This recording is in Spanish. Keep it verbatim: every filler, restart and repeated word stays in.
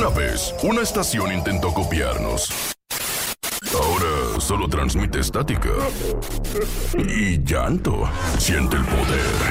Una vez, una estación intentó copiarnos. Ahora solo transmite estática y llanto. Siente el poder.